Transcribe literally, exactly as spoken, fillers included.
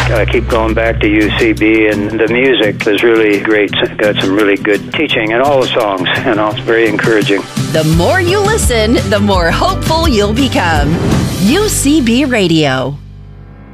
I keep going back to U C B, and the music is really great. Got some really good teaching in all the songs, you know, it's very encouraging. The more you listen, the more hopeful you'll become. U C B Radio.